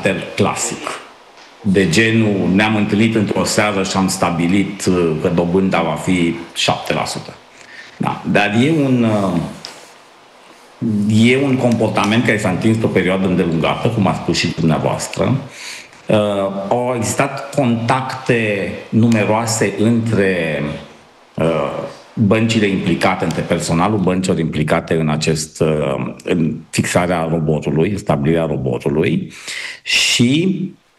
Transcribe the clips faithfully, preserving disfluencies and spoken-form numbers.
caracter clasic. De genul, ne-am întâlnit într-o seară și am stabilit că dobânda va fi șapte la sută. Da. Dar e un, e un comportament care s-a întins pe o perioadă îndelungată, cum a spus și dumneavoastră. Au existat contacte numeroase între băncile implicate, între personalul băncilor implicate în, acest, în fixarea robotului, în stabilirea robotului și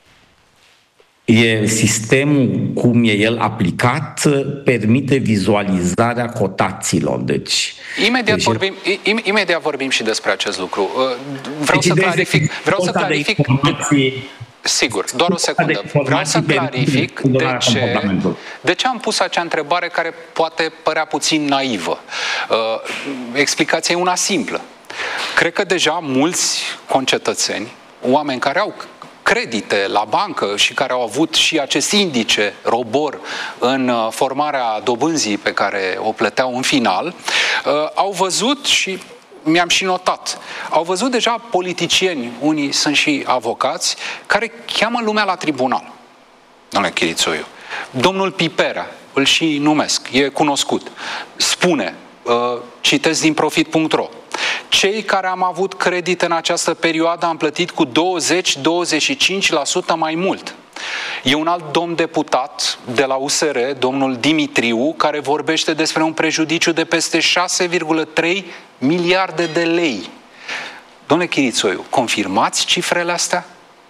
e, sistemul, cum e el aplicat, permite vizualizarea cotațiilor. Deci, imediat, deci vorbim, im, imediat vorbim și despre acest lucru. Vreau deci să clarific... Vreau să clarific Sigur, doar o secundă. Vreau să clarific de ce, de ce am pus acea întrebare care poate părea puțin naivă. Uh, explicația e una simplă. Cred că deja mulți concetățeni, oameni care au credite la bancă și care au avut și acest indice ROBOR în formarea dobânzii pe care o plăteau în final, uh, au văzut și mi-am și notat. Au văzut deja politicieni, unii sunt și avocați, care cheamă lumea la tribunal. Domnule Chirițoiu, domnul Piperea, îl și numesc, e cunoscut, spune, uh, citesc din profit punct ro, cei care am avut credit în această perioadă am plătit cu douăzeci - douăzeci și cinci la sută mai mult. E un alt domn deputat de la U S R, domnul Dimitriu, care vorbește despre un prejudiciu de peste șase virgulă trei miliarde de lei. Domnule Chirițoiu, confirmați cifrele astea?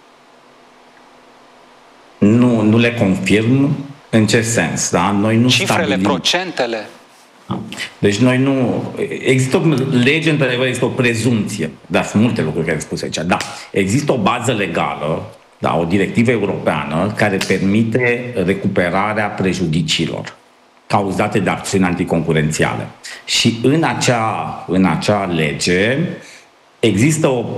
Nu, nu le confirm. În ce sens? Da? Noi nu Cifrele, stabilim... procentele? Deci noi nu... Există o lege, într-adevăr, este o prezumție. Da, sunt multe lucruri care spuse aici. Da, există o bază legală, da, o directivă europeană care permite recuperarea prejudiciilor cauzate de acțiuni anticoncurențiale. Și în acea, în acea lege există o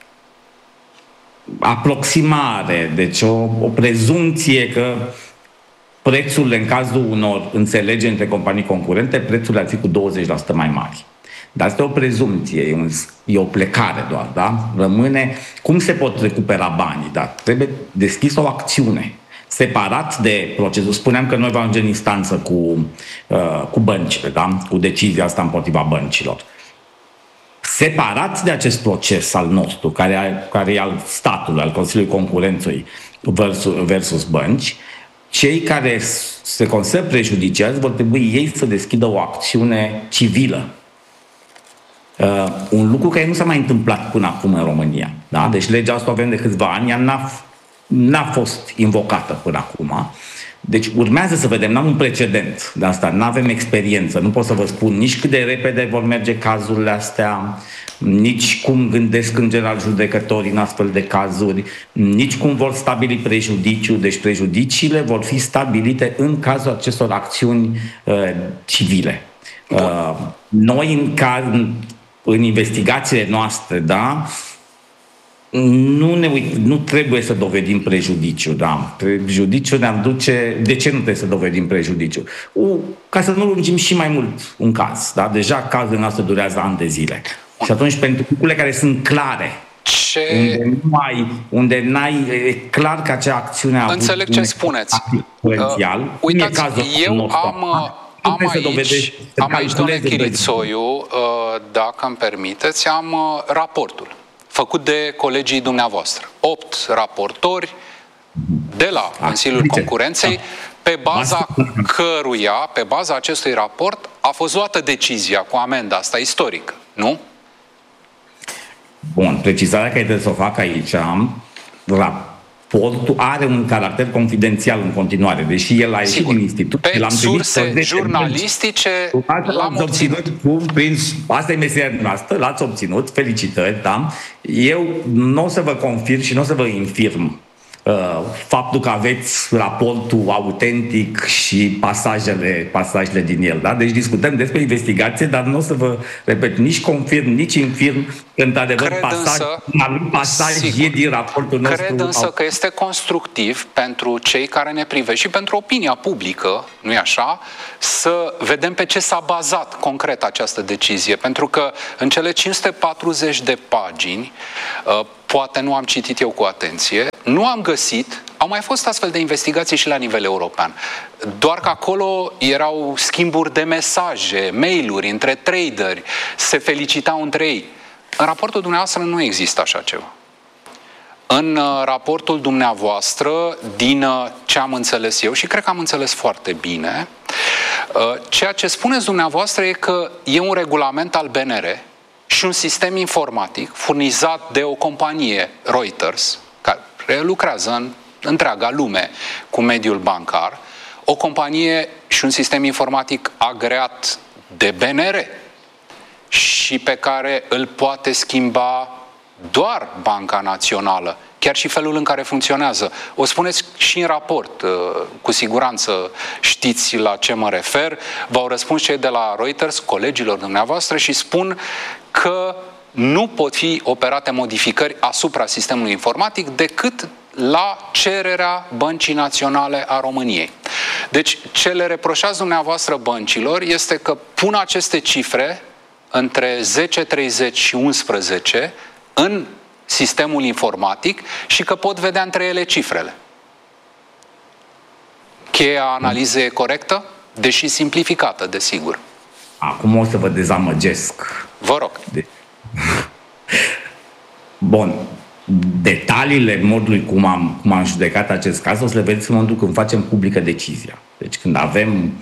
aproximare, deci o, o prezumție că prețurile, în cazul unor înțelegeri între companii concurente, prețurile ar fi cu douăzeci la sută mai mari. Dar asta e o prezumție, e, un, e o plecare doar, da? Rămâne cum se pot recupera banii, dar trebuie deschis o acțiune. Separat de procesul, spuneam că noi vom ajunge în instanță cu, uh, cu băncile, da? Cu decizia asta împotriva băncilor. Separat de acest proces al nostru, care, care e al statului, al Consiliului Concurenței versus, versus bănci, cei care se consideră prejudiciați vor trebui ei să deschidă o acțiune civilă. Uh, un lucru care nu s-a mai întâmplat până acum în România. Da? Deci legea asta o avem de câțiva ani, ea n-a, n-a fost invocată până acum. Deci urmează să vedem, n-am un precedent de asta, n-avem experiență, nu pot să vă spun nici cât de repede vor merge cazurile astea, nici cum gândesc în general judecătorii în astfel de cazuri, nici cum vor stabili prejudiciul. Deci prejudiciile vor fi stabilite în cazul acestor acțiuni uh, civile. Uh, noi în, caz, în, în investigațiile noastre, da, Nu, ne uit, nu trebuie să dovedim prejudiciu, da. Prejudiciu ne duce... De ce nu trebuie să dovedim prejudiciu? U, ca să nu lungim și mai mult un caz, da. Deja cazul nostru durează ani de zile. Și atunci, pentru lucrurile care sunt clare, ce... unde nu ai, unde n-ai, e clar că acea acțiune a avut... Înțeleg ce spuneți. Uh, uitați, eu nostru, am... Am aici, am aici, domnule Chirițoiu, dacă îmi permiteți, am raportul făcut de colegii dumneavoastră. Opt raportori de la Consiliul Concurenței, pe baza căruia, pe baza acestui raport, a fost luată decizia cu amenda asta istorică, nu? Bun, precizarea care trebuie să o fac aici, raportul are un caracter confidențial în continuare, deși el a ieșit Sigur. din institut. Pe l-am surse jurnalistice l-am obținut. Cum, prin, asta e meseria noastră, l-ați obținut, felicitări, da? Eu nu o să vă confirm și nu o să vă infirm uh, faptul că aveți raportul autentic și pasajele, pasajele din el, da? Deci discutăm despre investigație, dar nu o să vă, repet, nici confirm, nici infirm că într-adevăr pasaj, însă, pasaj e din raportul nostru. Cred însă că este constructiv pentru cei care ne privesc și pentru opinia publică, nu-i așa, să vedem pe ce s-a bazat concret această decizie. Pentru că în cele cinci sute patruzeci de pagini, poate nu am citit eu cu atenție, nu am găsit, au mai fost astfel de investigații și la nivel european, doar că acolo erau schimburi de mesaje, mail-uri între traderi, se felicitau între ei. În raportul dumneavoastră nu există așa ceva. În raportul dumneavoastră, din ce am înțeles eu, și cred că am înțeles foarte bine, ceea ce spuneți dumneavoastră e că e un regulament al B N R și un sistem informatic furnizat de o companie, Reuters, care lucrează în întreaga lume cu mediul bancar, o companie și un sistem informatic agreat de B N R și pe care îl poate schimba doar Banca Națională, chiar și felul în care funcționează. O spuneți și în raport, cu siguranță știți la ce mă refer. V-au răspuns cei de la Reuters, colegilor dumneavoastră, și spun că nu pot fi operate modificări asupra sistemului informatic decât la cererea Băncii Naționale a României. Deci, ce le reproșați dumneavoastră băncilor este că pun aceste cifre între zece treizeci și unsprezece în sistemul informatic și că pot vedea între ele cifrele. Cheia analizei e corectă, deși simplificată, desigur. Acum o să vă dezamăgesc. Vă rog. De... Bun. Detaliile modului cum am, cum am judecat acest caz o să le vedeți în momentul când facem publică decizia. Deci când avem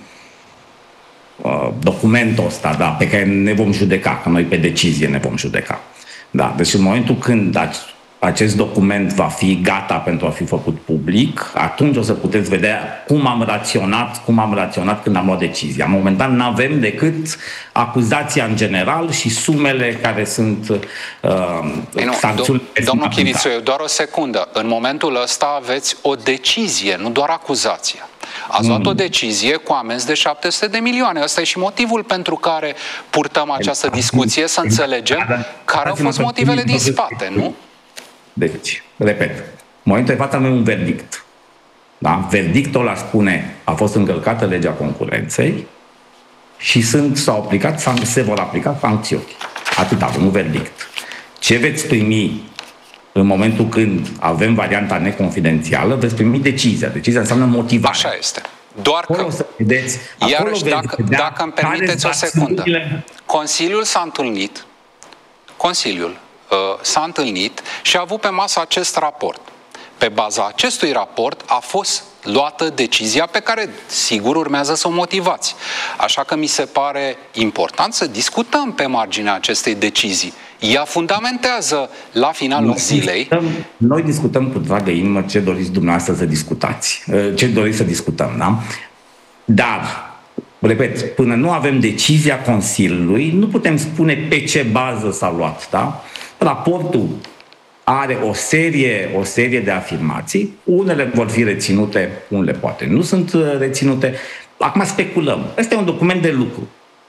uh, documentul ăsta, da, pe care ne vom judeca, că noi pe decizie ne vom judeca. Da, deci în momentul când acest document va fi gata pentru a fi făcut public, atunci o să puteți vedea cum am raționat, cum am raționat când am luat decizia. Momentan nu avem decât acuzația în general și sumele care sunt uh, nu, sancțiuni. Do- domnul Chirițoiu, doar o secundă. În momentul ăsta aveți o decizie, nu doar acuzația. Ați luat o decizie cu amenzi de șapte sute de milioane. Ăsta e și motivul pentru care purtăm această discuție, să înțelegem care au fost motivele din spate, nu? Deci, repet, în momentul de față avem un verdict. Da? Verdictul ăla spune a fost încălcată legea concurenței și sunt, s-au aplicat, se vor aplica sancțiuni. Atât, avem un verdict. Ce veți primi în momentul când avem varianta neconfidențială, veți primi decizia. Decizia înseamnă motivare. Așa este. Doar că, să vedeți, iarăși, dacă, dacă îmi permiteți o secundă, Consiliul s-a întâlnit, Consiliul uh, s-a întâlnit și a avut pe masă acest raport. Pe baza acestui raport a fost luată decizia pe care, sigur, urmează să o motivați. Așa că mi se pare important să discutăm pe marginea acestei decizii. Ea fundamentează la finalul noi zilei... Discutăm, noi discutăm cu dragă inimă ce doriți dumneavoastră să discutați. Ce doriți să discutăm, da? Dar, repet, până nu avem decizia Consiliului, nu putem spune pe ce bază s-a luat, da? Raportul are o serie, o serie de afirmații, unele vor fi reținute, unele poate nu sunt reținute. Acum speculăm. Este un document de lucru.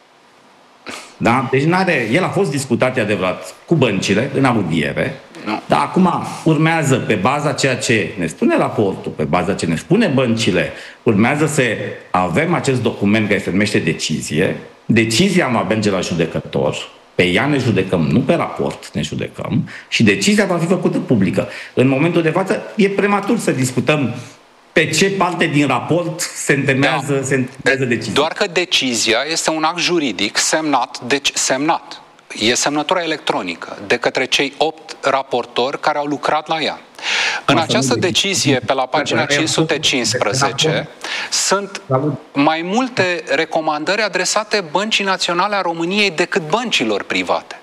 Da? Deci n-are, el a fost discutat, e adevărat, cu băncile în audiere, no. Dar acum urmează, pe baza ceea ce ne spune raportul, pe baza ce ne spune băncile, urmează să avem acest document care se numește decizie. Decizia va merge la judecător, pe ea ne judecăm, nu pe raport ne judecăm, și decizia va fi făcută publică. În momentul de față e prematur să discutăm pe ce parte din raport se întemeiază, da. se întemeiază decizia. Doar că decizia este un act juridic semnat, deci semnat. E semnătura electronică de către cei opt raportori care au lucrat la ea. În această decizie, pe la pagina cinci sute cincisprezece, sunt mai multe recomandări adresate Băncii Naționale a României decât băncilor private.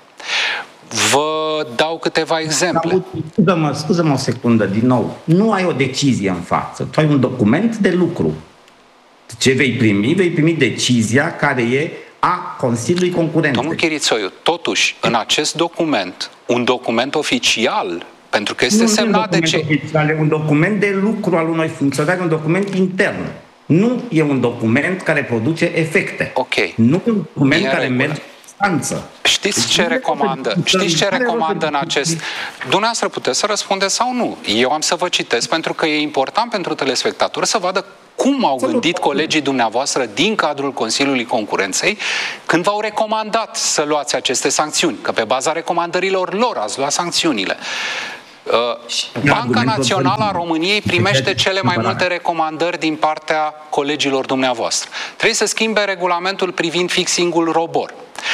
Vă dau câteva exemple. Scuză-mă, scuză-mă o secundă, din nou. Nu ai o decizie în față. Tu ai un document de lucru. Ce vei primi? Vei primi decizia care e a Consiliului Concurenței. Domnul Chirițoiu, totuși, în acest document, un document oficial, pentru că este nu semnat de ce... Oficial, e un document de lucru al unui funcționar, un document intern. Nu e un document care produce efecte. Ok. Nu e un document care merge în instanță. Știți ce recomandă? Știți ce recomandă în acest... Dumneavoastră puteți să răspundeți sau nu. Eu am să vă citesc pentru că e important pentru telespectatori să vadă cum au gândit colegii dumneavoastră din cadrul Consiliului Concurenței când v-au recomandat să luați aceste sancțiuni, că pe baza recomandărilor lor ați luat sancțiunile. Banca Națională a României primește cele mai multe recomandări din partea colegilor dumneavoastră. Trebuie să schimbe regulamentul privind fixingul ROBOR.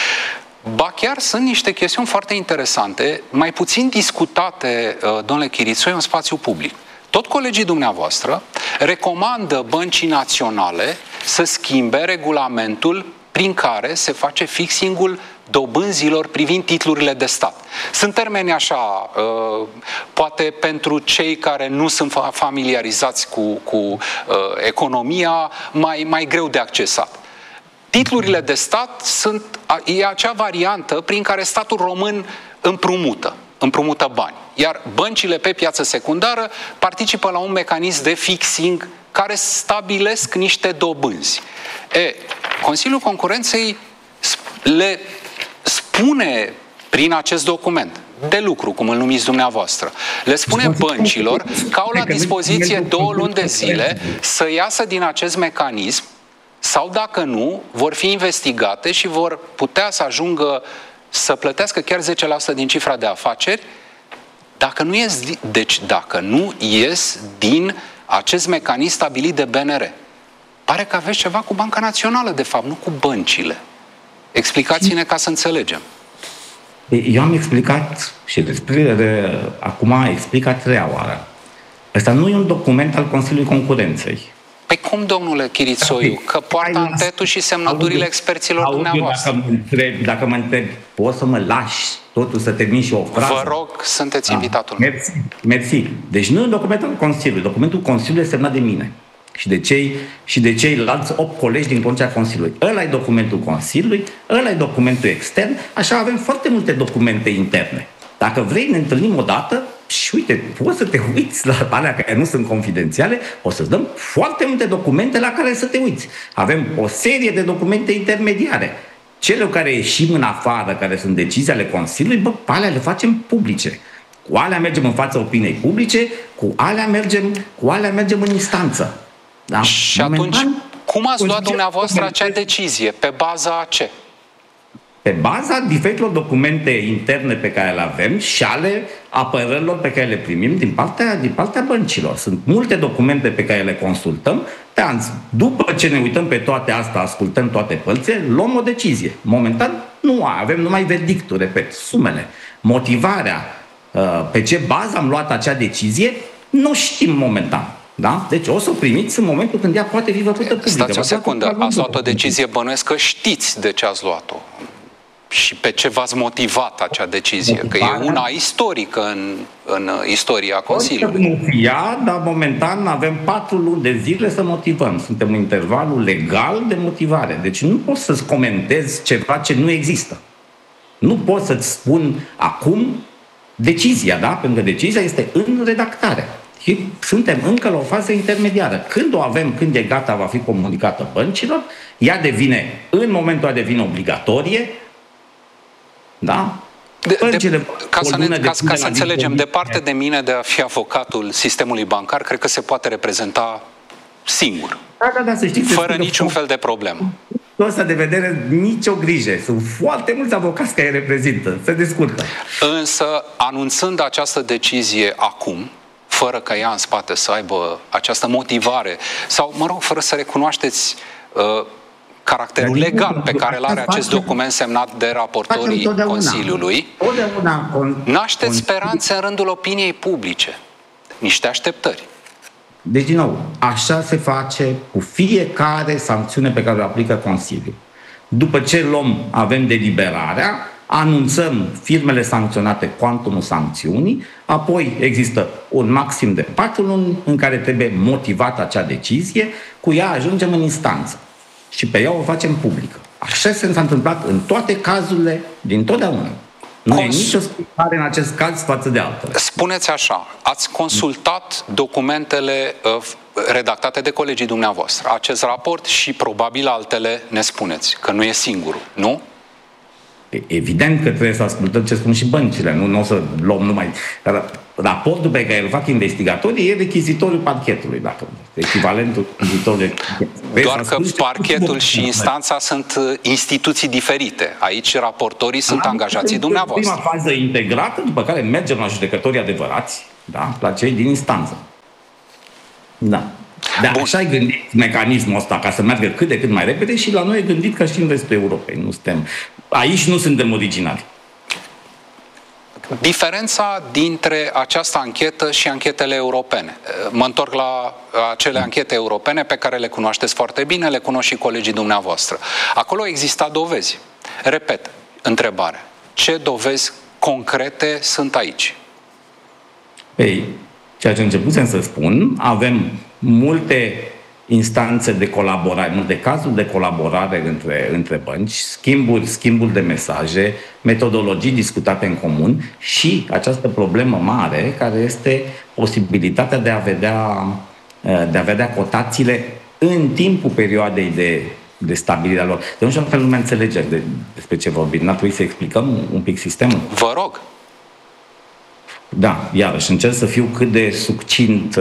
Ba chiar sunt niște chestiuni foarte interesante, mai puțin discutate, domnule Chirițoi, în spațiu public. Tot colegii dumneavoastră recomandă Băncii Naționale să schimbe regulamentul prin care se face fixingul dobânzilor privind titlurile de stat. Sunt termeni așa, poate pentru cei care nu sunt familiarizați cu, cu economia, mai, mai greu de accesat. Titlurile de stat sunt e acea variantă prin care statul român împrumută, împrumută bani. Iar băncile pe piață secundară participă la un mecanism de fixing care stabilesc niște dobânzi. E, Consiliul Concurenței le spune prin acest document de lucru, cum îl numiți dumneavoastră, le spune băncilor că au la dispoziție două luni de zile să iasă din acest mecanism sau, dacă nu, vor fi investigate și vor putea să ajungă să plătească chiar zece la sută din cifra de afaceri dacă nu ies, deci dacă nu ies din acest mecanism stabilit de B N R. Pare că aveți ceva cu Banca Națională, de fapt, nu cu băncile. Explicați-ne ca să înțelegem. Eu am explicat și despre, acum explic a treia oară. Ăsta nu e un document al Consiliului Concurenței. Păi cum, domnule Chirițoiu, că poartă antetul și semnăturile experților dumneavoastră? Dacă mă întrebi, dacă mă întrebi, poți să mă lași totul să termin și o frază? Vă rog, sunteți invitatul. Mersi, mersi. Deci nu e un document al Consiliului. Documentul Consiliului este semnat de mine și de, cei, și de ceilalți opt colegi din conducerea Consiliului. Ăla e documentul Consiliului, ăla e documentul extern, așa avem foarte multe documente interne. Dacă vrei, ne întâlnim o dată și uite, poți să te uiți la alea care nu sunt confidențiale, o să-ți dăm foarte multe documente la care să te uiți. Avem o serie de documente intermediare. Cele care ieșim în afară, care sunt decizii ale Consiliului, bă, pe alea le facem publice. Cu alea mergem în fața opiniei publice, cu alea mergem, cu alea mergem în instanță. Da? Și atunci, cum ați luat dumneavoastră acea decizie? Pe baza a ce? Pe baza diferitelor documente interne pe care le avem și ale apărărilor pe care le primim din partea, din partea băncilor. Sunt multe documente pe care le consultăm. Pe an, după ce ne uităm pe toate astea, ascultăm toate părțile, luăm o decizie. Momentan nu avem numai verdictul, repet, sumele. Motivarea, pe ce bază am luat acea decizie, nu știm momentan. Da? Deci o să o primiți în momentul când ea poate fi făcută publică. Stați o secundă, ați luat o decizie, bănuiesc că știți de ce ați luat-o. Și pe ce v-ați motivat acea decizie? Că e una istorică în, în istoria Consiliului. Ea, dar momentan avem patru luni de zile să motivăm. Suntem în intervalul legal de motivare. Deci nu pot să-ți comentez ceva ce nu există. Nu pot să-ți spun acum decizia, da? Pentru că decizia este în redactare. Și suntem încă la o fază intermediară. Când o avem, când e gata, va fi comunicată băncilor, ea devine, în momentul ăla devine obligatorie. Da? De, de, ca să, ne, ca, ca să înțelegem, departe de mine de a fi avocatul sistemului bancar, cred că se poate reprezenta singur. Da, da, da, să știți, fără niciun fel de problemă. Ăsta de vedere, nicio grijă. Sunt foarte mulți avocați care reprezintă. Se descurcă. Însă, anunțând această decizie acum, fără ca ea în spate să aibă această motivare, sau, mă rog, fără să recunoașteți uh, caracterul legal pe care îl are acest document semnat de raportorii Consiliului, nașteți speranțe în rândul opiniei publice, niște așteptări. Deci, din nou, așa se face cu fiecare sancțiune pe care o aplică Consiliul. După ce luăm, avem deliberarea, anunțăm firmele sancționate, cuantumul sancțiunii, apoi există un maxim de patru luni în care trebuie motivată acea decizie, cu ea ajungem în instanță. Și pe ea o facem publică. Așa s-a întâmplat în toate cazurile din totdeauna. Nu Cons- e nicio schimbare în acest caz față de altele. Spuneți așa, ați consultat documentele uh, redactate de colegii dumneavoastră, acest raport și probabil altele, ne spuneți, că nu e singurul, nu? Evident că trebuie să ascultăm ce spun și băncile, nu, nu o să luăm numai... raportul pe care îl fac investigatorii e rechizitoriul parchetului, dacă echivalentul rechizitoriului. Doar că parchetul și instanța sunt instituții diferite. Aici raportorii sunt Am angajații dumneavoastră. Prima fază integrată, după care mergem la judecătorii adevărați, da? La cei din instanță. Da. Da, așa ai gândit mecanismul ăsta ca să meargă cât de cât mai repede și la noi e gândit ca și în restul Europei. Nu suntem, aici nu suntem originali. Diferența dintre această anchetă și anchetele europene. Mă întorc la acele anchete europene pe care le cunoașteți foarte bine, le cunosc și colegii dumneavoastră. Acolo exista dovezi. Repet, întrebare. Ce dovezi concrete sunt aici? Ei, ceea ce începusem să spun, avem multe instanțe de colaborare, multe cazuri de colaborare între, între bănci, schimburi, schimburi de mesaje, metodologii discutate în comun și această problemă mare care este posibilitatea de a vedea, de a vedea cotațiile în timpul perioadei de, de stabilire a lor. De nu știu fel lumea înțelege de, despre ce vorbim. N-ar trebui să explicăm un pic sistemul? Vă rog. Da, iarăși încerc să fiu cât de succint.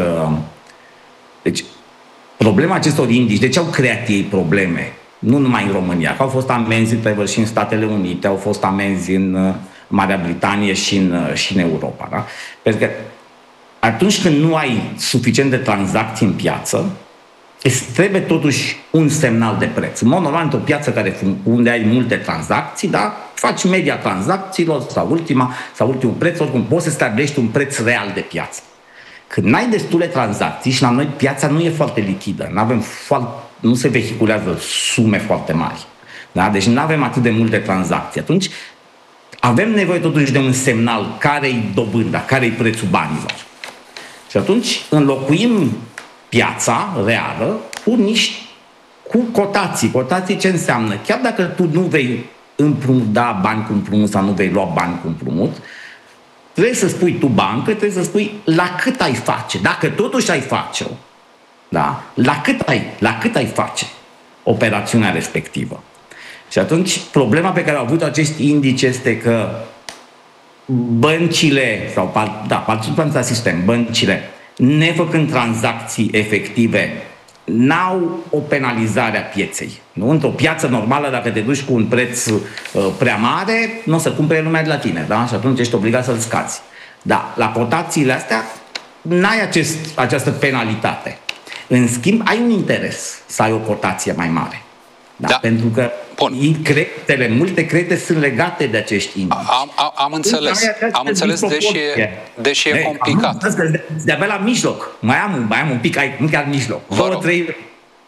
Deci, problema acestor indici, de ce au creat ei probleme? Nu numai în România, că au fost amenzi și în Statele Unite, au fost amenzi în Marea Britanie și în, și în Europa. Da? Pentru că atunci când nu ai suficient de tranzacții în piață, îți trebuie totuși un semnal de preț. În mod normal, într-o piață care, unde ai multe tranzacții, da? Faci media tranzacțiilor sau ultima, sau ultimul preț, oricum poți să stabilești un preț real de piață. Când n-ai destule tranzacții și la noi piața nu e foarte lichidă, n-avem foarte, nu se vehiculează sume foarte mari, da? Deci nu avem atât de multe tranzacții. Atunci avem nevoie totuși de un semnal care-i dobânda, care-i prețul banilor. Și atunci înlocuim piața reală cu niște cu cotații. Cotații ce înseamnă? Chiar dacă tu nu vei împrumuta bani cu împrumut sau nu vei lua bani cu împrumut, trebuie să spui tu bancă, trebuie să spui la cât ai face. Dacă totuși ai face-o, da? La cât ai, la cât ai face operațiunea respectivă. Și atunci problema pe care au avut acest indice este că băncile, sau da, participanții la sistem, băncile, nefăcând tranzacții efective, n-au o penalizare a pieței. Nu? Într-o piață normală, dacă te duci cu un preț uh, prea mare, nu o să cumpere lumea de la tine, da? Și atunci ești obligat să-l scazi. Da, la cotațiile astea n-ai acest, această penalitate. În schimb, ai un interes să ai o cotație mai mare. Da? Da. Pentru că creditele, multe credite sunt legate de acești indici. Am, am, am înțeles, am înțeles deși e, deși e complicat. De-abia la mijloc. Mai am, mai am un pic, nu chiar mijloc. Două, trei...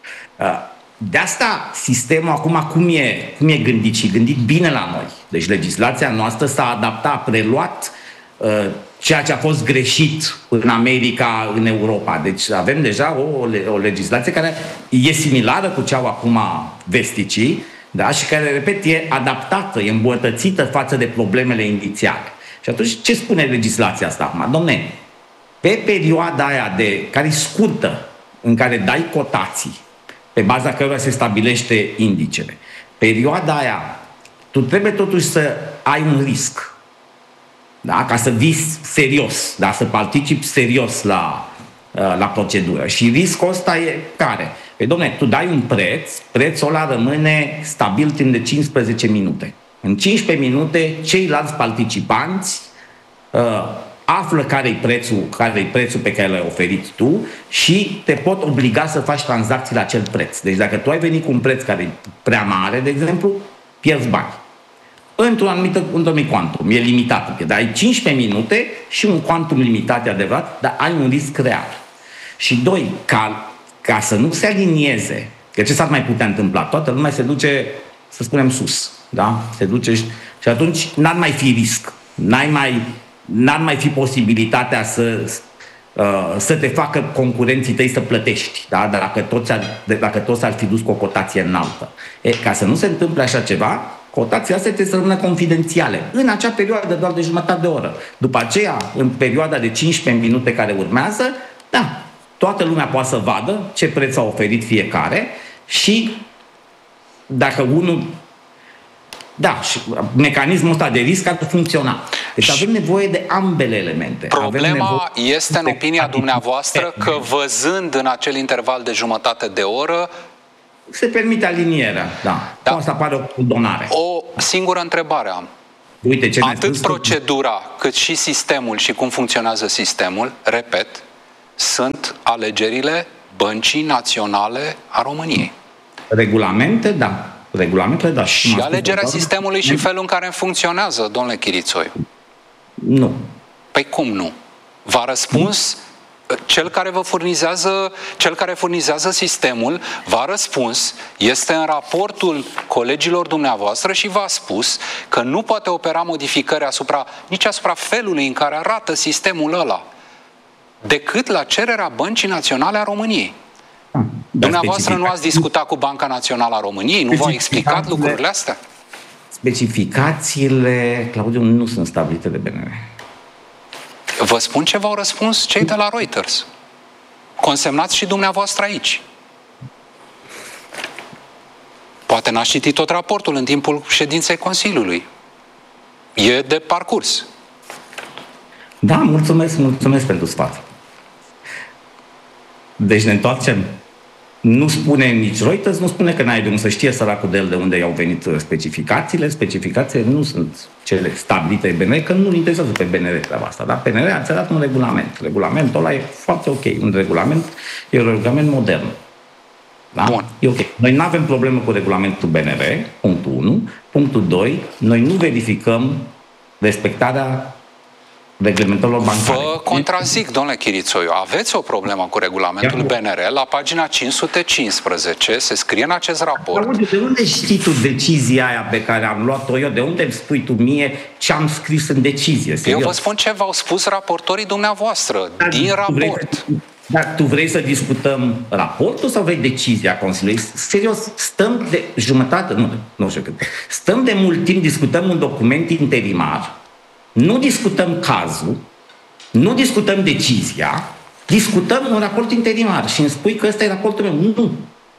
De asta sistemul acum cum e, cum e gândit și gândit bine la noi. Deci legislația noastră s-a adaptat, a preluat uh, ceea ce a fost greșit în America, în Europa. Deci avem deja o, o legislație care e similară cu cea acum vesticii, da? Și care, repet, e adaptată, e îmbunătățită față de problemele inițiale. Și atunci ce spune legislația asta acum? Dom'le, pe perioada aia de, care e scurtă, în care dai cotații, pe baza cărora se stabilește indicele, perioada aia, tu trebuie totuși să ai un risc. Da? Ca să vii serios, da? Să participi serios la, la procedură. Și riscul ăsta e care? Păi, dom'le, tu dai un preț, prețul ăla rămâne stabil timp de cincisprezece minute. În cincisprezece minute, ceilalți participanți uh, află care-i prețul, care-i prețul pe care l-ai oferit tu și te pot obliga să faci tranzacții la acel preț. Deci dacă tu ai venit cu un preț care e prea mare, de exemplu, pierzi bani. Într-un anumit, într-un anumit quantum, e limitat. Dar ai cincisprezece minute și un quantum limitat, e adevărat, dar ai un risc real. Și doi, ca, ca să nu se alinieze, că ce s-ar mai putea întâmpla? Toată lumea se duce, să spunem, sus. Da? Se duce și, și atunci n-ar mai fi risc. N-ai mai, n-ar mai fi posibilitatea să, uh, să te facă concurenții tăi să plătești. Da? Dacă toți ar, dacă toți ar fi dus cu o cotație înaltă. E, ca să nu se întâmple așa ceva, cotațiile astea trebuie să rămână confidențiale. În acea perioadă doar de jumătate de oră. După aceea, în perioada de cincisprezece minute care urmează, da, toată lumea poate să vadă ce preț a oferit fiecare și dacă unul Da, și mecanismul ăsta de risc ar funcționa. Deci și avem nevoie de ambele elemente. Problema este, în opinia dumneavoastră, că văzând în acel interval de jumătate de oră se permite alinierea, da. da. Asta apare o coordonare. O singură întrebare am. Uite ce Atât procedura, cât și sistemul și cum funcționează sistemul, repet, sunt alegerile Băncii Naționale a României. Regulamente, da. Regulamentele, da. Și alegerea sistemului și felul în care funcționează, domnule Chirițoiu. Nu. Păi cum nu? V-a răspuns cel care vă furnizează, cel care furnizează sistemul, v-a răspuns, este în raportul colegilor dumneavoastră și v-a spus că nu poate opera modificări asupra, nici asupra felului în care arată sistemul ăla, decât la cererea Băncii Naționale a României. Dumneavoastră nu ați discutat cu Banca Națională a României? Nu v-au explicat lucrurile astea? Specificațiile, Claudiu, nu sunt stabilite de B N R. Vă spun ce v-au răspuns cei de la Reuters. Consemnați și dumneavoastră aici. Poate n-ați citit tot raportul în timpul ședinței Consiliului. E de parcurs. Da, mulțumesc, mulțumesc pentru sfat. Deci ne întoarcem. Nu spune nici Reuters, nu spune că n-ai de unde să știe săracul de el de unde i-au venit specificațiile. Specificațiile nu sunt cele stabilite de B N R, că nu-l interesează pe B N R treaba asta. Dar B N R a țărat un regulament. Regulamentul ăla e foarte ok. Un regulament e un regulament modern. Da? Bun. E ok. Noi nu avem problemă cu regulamentul B N R, punctul unu. Punctul doi, noi nu verificăm respectarea reglementărilor bancare. Vă contrazic, domnule Chirițoiu, aveți o problemă cu regulamentul B N R. La pagina cinci sute cincisprezece se scrie în acest raport. De unde știi tu decizia aia pe care am luat-o eu? De unde îmi spui tu mie ce am scris în decizie? Serios? Eu vă spun ce v-au spus raportorii dumneavoastră, dar din raport. Dar tu vrei să discutăm raportul sau vrei decizia Consiliului? Serios, stăm de jumătate, nu, nu știu cât, stăm de mult timp, discutăm un document interimar, nu discutăm cazul, nu discutăm decizia, discutăm un raport interimar și îmi spui că ăsta e raportul meu. Nu.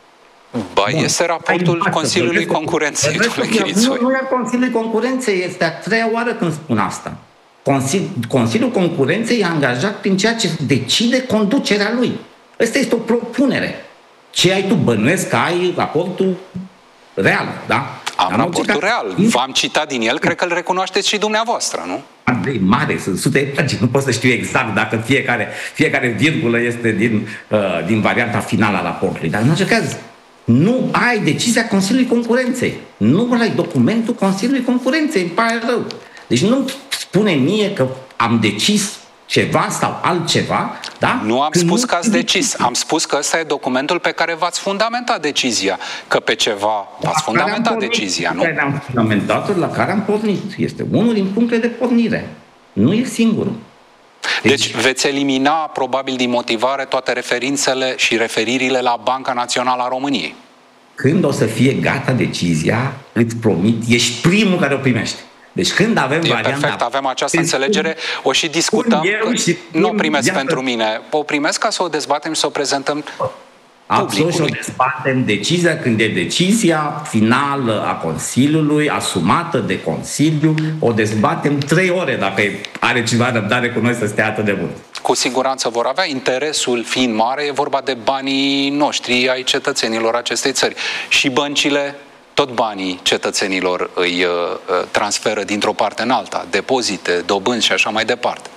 Ba, Bun. Este raportul Ai Consiliului Concurenței, domnule Chirițoiu. Nu, nu e Consiliul Concurenței, este a treia oară când spun asta. Consili, Consiliul Concurenței e angajat prin ceea ce decide conducerea lui. Ăsta este o propunere. Ce ai tu? Bănuiesc că ai raportul real, da? Am Dar raportul real. V-am citat din el, cred că îl recunoașteți și dumneavoastră, nu? E mare, sunt sute de pagini. Nu pot să știu exact dacă fiecare, fiecare virgulă este din, uh, din varianta finală a raportului. Dar în orice caz, nu ai decizia Consiliului Concurenței. Nu ai documentul Consiliului Concurenței. Îmi pare rău. Deci nu spune mie că am decis ceva sau altceva, da? Nu am spus că ați decis, am spus că ăsta e documentul pe care v-ați fundamentat decizia, că pe ceva v-ați fundamentat decizia, nu? Care am fundamentat, la care am pornit. Este unul din punctele de pornire. Nu e singurul. Deci, deci veți elimina, probabil din motivare, toate referințele și referirile la Banca Națională a României. Când o să fie gata decizia, îți promit, ești primul care o primește. Deci când avem e varianta... perfect, avem această înțelegere, o și discutăm, nu o primesc pentru mine, o primesc ca să o dezbatem și să o prezentăm Absolut, și o dezbatem decizia când e decizia finală a Consiliului, asumată de Consiliu, o dezbatem trei ore dacă are cineva răbdare cu noi să stea atât de mult. Cu siguranță vor avea, interesul fiind mare, e vorba de banii noștri, ai cetățenilor acestei țări. Și băncile, tot banii cetățenilor îi uh, transferă dintr-o parte în alta, depozite, dobânzi și așa mai departe.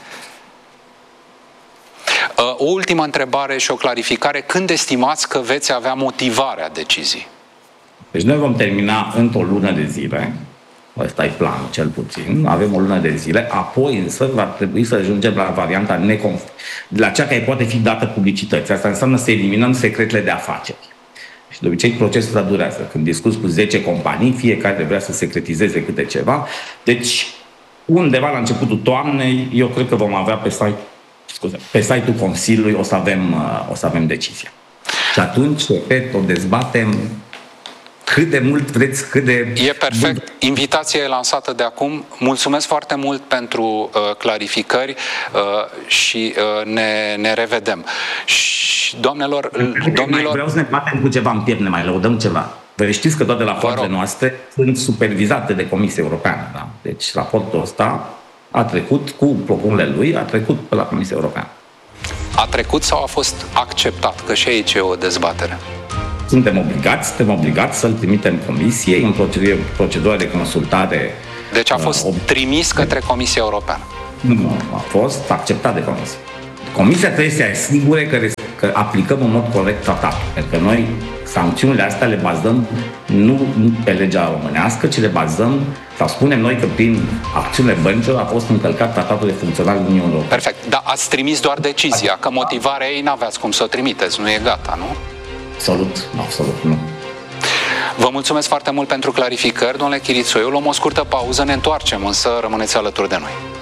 Uh, o ultimă întrebare și o clarificare. Când estimați că veți avea motivarea deciziei? Deci noi vom termina într-o lună de zile. Ăsta e planul, cel puțin. Avem o lună de zile. Apoi, însă, va trebui să ajungem la varianta neconf... la cea care poate fi dată publicității. Asta înseamnă să eliminăm secretele de afaceri. Și de obicei procesul ăsta durează. Când discuți cu zece companii, fiecare vrea să secretizeze câte ceva. Deci, undeva la începutul toamnei, eu cred că vom avea pe site, scuze, pe site-ul Consiliului o să avem, o să avem decizia. Și atunci, repet, o dezbatem cât de mult vreți, cât de... E perfect. Invitația e lansată de acum. Mulțumesc foarte mult pentru uh, clarificări uh, și uh, ne, ne revedem. Și, doamnelor, domnilor... Vreau să ne batem cu ceva în piept, ne mai lăudăm ceva. Vă știți că toate rapoartele noastre sunt supervizate de Comisia Europeană. Da? Deci raportul ăsta a trecut cu propunerile lui, a trecut pe la Comisia Europeană. A trecut sau a fost acceptat? Că și aici e o dezbatere. Suntem obligați, suntem obligați să-l trimitem Comisiei în procedură, procedură de consultare. Deci a fost uh, trimis către Comisia Europeană. Nu, a fost acceptat de Comisie. Comisia trebuie să se asigure că, că aplicăm în mod corect tratatul. Pentru că noi sancțiunile astea le bazăm nu pe legea românească, ci le bazăm, sau spunem noi că prin acțiunile băncilor a fost încălcat tratatul de funcționare al Uniunii Europene. Perfect. Dar ați trimis doar decizia, că motivarea ei n-aveați cum să o trimiteți, nu e gata, nu? Absolut, absolut nu. Vă mulțumesc foarte mult pentru clarificări, domnule Chirițoiu. Luăm o scurtă pauză, ne întoarcem, însă rămâneți alături de noi.